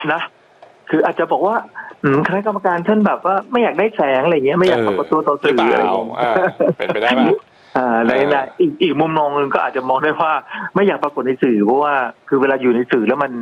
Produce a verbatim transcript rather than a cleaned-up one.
นะคืออาจจะบอกว่าคณะกรรมการท่านแบบว่าไม่อยากได้แสงอะไรเงี้ยไม่อยากปรากฏตัวต่อสื่ออะไรอย่างเงี้ยเป็นไปได้ไหมอ่าในในอีกอีกมุมมองนึงก็อาจจะมองได้ว่าไม่อยากปรากฏในสื่อเพราะว่าคือเวลาอยู่ในสื่อแล้วมัน